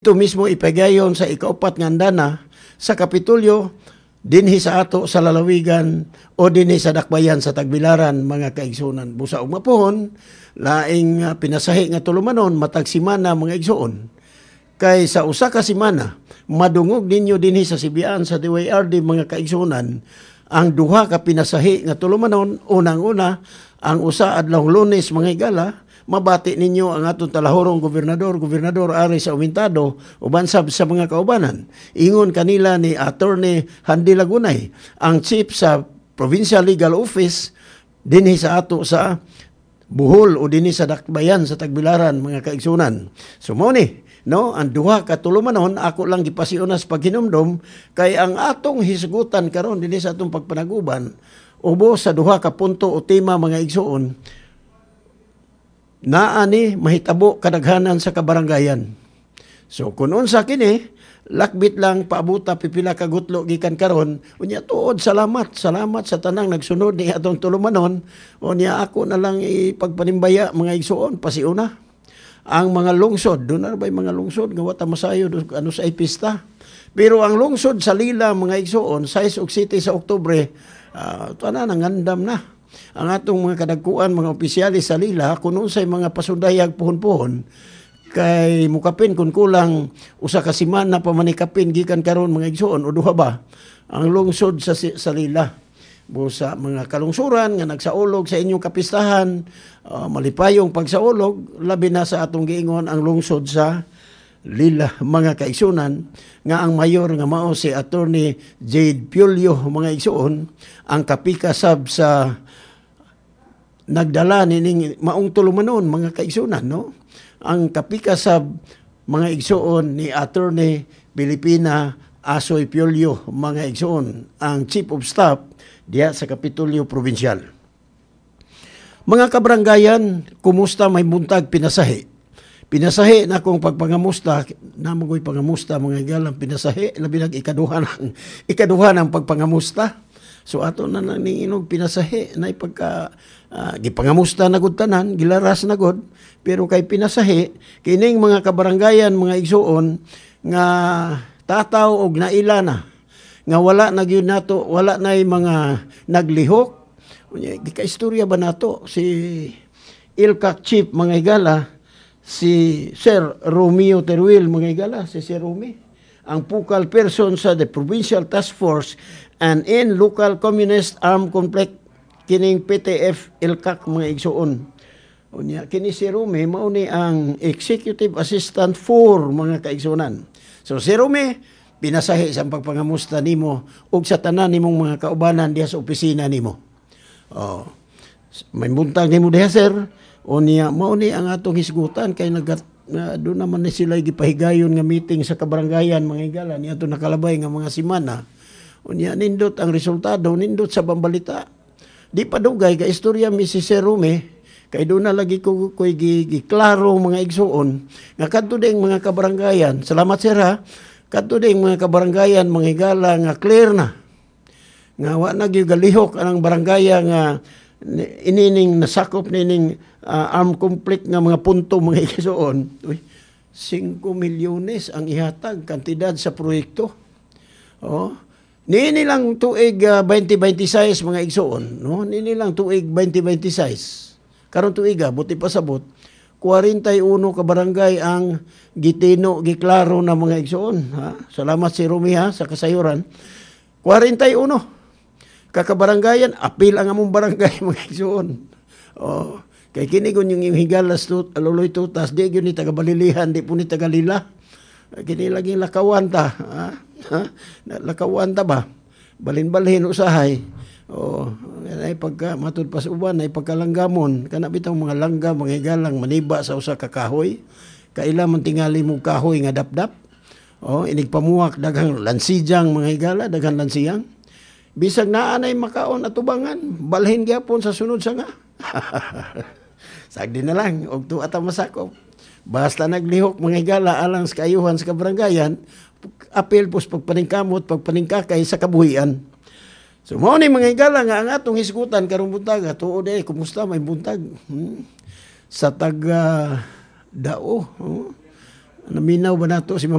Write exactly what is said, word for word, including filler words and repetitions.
Ito mismo ipagayon sa ikaupat nga andana sa Kapitulyo dinhi sa ato sa lalawigan o dinhi sa dakbayan sa Tagbilaran, mga kaigsunan. Busa og mapuhon laing uh, pinasahi nga tulumanon matag simana, mga igsuon. Kay sa usa ka simana madungog ninyo dinhi sa Sibian sa D Y R D, mga kaigsunan, ang duha ka pinasahi nga tulumanon. Unang-una ang usa adlaw Lunes, mga higala, mabati ninyo ang atong talahorong gobernador, Gobernador Ari sa Umintado, uban sab sa mga kaubanan. Ingon kanila ni Attorney Handy Lagunay, ang chief sa Provincial Legal Office dinhi sa ato sa Bohol o dinhi sa Dakbayan sa Tagbilaran, mga kaigsunan. So mo ni, no, ang duha ka tulumanon ako lang gipasiunas paghinumdom kay ang atong hisgutan karon dinhi sa atong pagpanaguban ubo sa duha ka punto o tema, mga igsuon, naa ni mahitabo kadaghanan sa kabaranggayan. So kung unsa kini, lakbit lang paabuta pipila ka gutlo gikan karon, unya tuod salamat, salamat sa tanang nagsunod ni atong tulumanon. Unya ako na lang ipagpanimbaya, mga igsuon, pasiuna ang mga lungsod, doon na ba mga lungsod nga wata masayo ano sa ipista. Pero ang lungsod sa Lila, mga igsuon, size og city sa Oktubre, uh, tanan nangandam na. Ang atong mga kadagkuan, mga opisyalis sa Lila, kung unsay mga pasundayag puhon-puhon, kay mukapin kung kulang usa ka semana pa manikapin gikan karon, mga igsuon, o duha ba ang lungsod sa, sa Lila. Busa mga kalungsuran nga nagsaulog sa inyong kapistahan, uh, malipayong pagsaulog, labi na sa atong giingon ang lungsod sa Lila, mga kaigsunan, nga ang mayor nga mao si Attorney Jade Piolio, mga igsuon, ang kapikasab sa nagdala nining maong tulumanon, mga kaigsunan, no? Ang kapikasab, mga igsuon, ni Attorney Pilipina Asoy Piolio, mga igsuon, ang Chief of Staff diya sa Kapitulyo Provincial. Mga kabaranggayan, kumusta may buntag pinasahi? Pinasahi na kung pagpangamusta, namugoy pangamusta, mga igalang pinasahi, labi nag ikaduha ng, ikaduha ng pagpangamusta. So ato na nang ninginog pinasahi, na ipagka, uh, gipangamusta na gud tanan, gilaras na gud, pero kay pinasahi, kining mga kabaranggayan, mga igsuon, nga tataw og naila na, nga wala na gyud nato, wala na mga naglihok. Gikaistorya ba nato si Ilkak Chief, mga igala, si Sir Romeo Teruel, mga igala, si Sir Romy, ang focal person sa the Provincial Task Force and in Local Communist Armed Conflict, kining P T F Ilkak, mga igsuon. Unya kini si Romy mao ni ang Executive Assistant for mga kaigsunan. So si Romy pinasahi sa pagpangamusta nimo ug sa tanan nimong mga kaubanan diha sa opisina nimo. Oh, may buntag nimo diha, sir. Unya mao ni ang atong hisgutan kay nagat uh, doon naman ni sila gipahigayon nga meeting sa kabaranggayan, mga igala, ni ato nakalabay nga mga semana. Unya nindot ang resultado, nindot sa bambalita. Di pa dugay ka istorya mi si Sir Rome, kay doon na lagi ko ko'y giklaro, mga igsuon, nga kadto ding mga kabaranggayan. Salamat, sir, ha. Kadto ding mga kabaranggayan, mga igala, nga clear na. Nga wa na gyud galihok ang barangaya nga inining nasakop nining uh, armed conflict nga mga punto, mga igsuon. Uy, singko milyones ang ihatag kantidad sa proyekto. Oh, nini lang tuig uh, twenty twenty-six, mga igsuon, no? Nini lang tuig twenty twenty-six. Karon tuiga buti pasabot forty-one ka barangay ang gitino, giklaro na, mga igsuon, ha. Salamat si Rumi, ha, sa kasayuran. forty-one kakabaranggayan, apil ang among barangay, mga igsuon. Oh, kay kini kun yung higalas to aluloy tutas, di gyud ni taga Balilihan, di po ni taga Lila. Kini laging lakawan ta, ha? Ha? Lakawan ta ba? Balin-balhin usahay. Oh, ay pagka matud pas uban ay pagkalanggamon, kana bitang mga langgam, mga higalang maniba sa usa ka kahoy. Kaila man tingali mo kahoy nga dapdap. Oh, inig pamuwak daghang lansidyang, mga higala, daghang lansiyang. Bisag naa nay makaon atubangan, balhin gyapon sa sunod sa nga. Sagdi na lang og tuwa ta masakop. Basta naglihok, mga higala, alang sa kayuhan sa kabaranggayan, apel pos pagpaningkamot, pagpaningkakay sa kabuhian. So mao ni, mga higala, nga ang atong hisgutan karong buntag, tuod eh, kumusta may buntag? Hmm? Sa taga Dao, oh? Naminaw ba nato si